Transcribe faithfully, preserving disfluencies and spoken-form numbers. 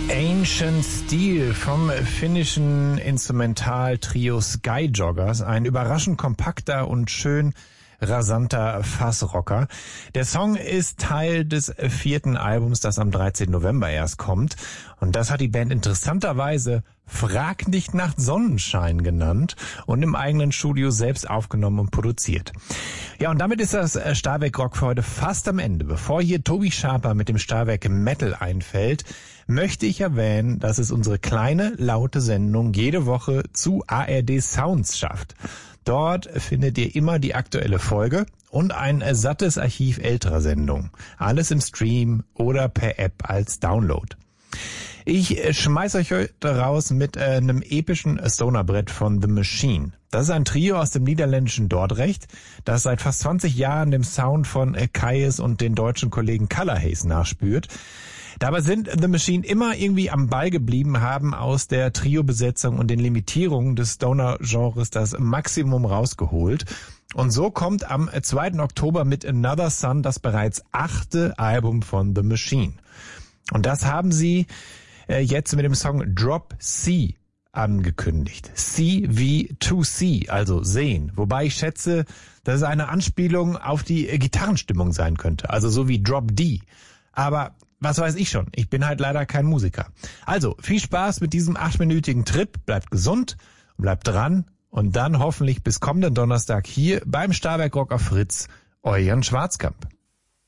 Ancient Steel vom finnischen Instrumentaltrio Skyjoggers, ein überraschend kompakter und schön rasanter Fassrocker. Der Song ist Teil des vierten Albums, das am dreizehnten November erst kommt. Und das hat die Band interessanterweise Frag nicht nach Sonnenschein genannt und im eigenen Studio selbst aufgenommen und produziert. Ja, und damit ist das Stahlwerk Rock für heute fast am Ende. Bevor hier Tobi Schaper mit dem Stahlwerk Metal einfällt, möchte ich erwähnen, dass es unsere kleine, laute Sendung jede Woche zu A R D Sounds schafft. Dort findet ihr immer die aktuelle Folge und ein sattes Archiv älterer Sendungen. Alles im Stream oder per App als Download. Ich schmeiß euch heute raus mit äh, einem epischen Stonerbrett von The Machine. Das ist ein Trio aus dem niederländischen Dordrecht, das seit fast zwanzig Jahren dem Sound von äh, Kyuss und den deutschen Kollegen Color Haze nachspürt. Dabei sind The Machine immer irgendwie am Ball geblieben, haben aus der Trio-Besetzung und den Limitierungen des Stoner-Genres das Maximum rausgeholt. Und so kommt am zweiten Oktober mit Another Sun das bereits achte Album von The Machine. Und das haben sie äh, jetzt mit dem Song Drop C angekündigt. C wie to see, also sehen. Wobei ich schätze, dass es eine Anspielung auf die äh, Gitarrenstimmung sein könnte. Also so wie Drop D. Aber was weiß ich schon, ich bin halt leider kein Musiker. Also, viel Spaß mit diesem achtminütigen Trip, bleibt gesund, bleibt dran und dann hoffentlich bis kommenden Donnerstag hier beim Stahlwerk Rock auf Fritz, euren Schwarzkamp.